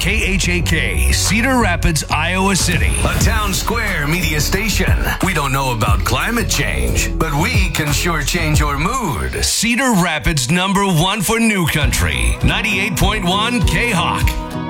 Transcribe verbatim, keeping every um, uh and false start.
K H A K, Cedar Rapids, Iowa City. A town square media station. We don't know about climate change, but we can sure change your mood. Cedar Rapids, number one for New Country. ninety-eight point one K-Hawk.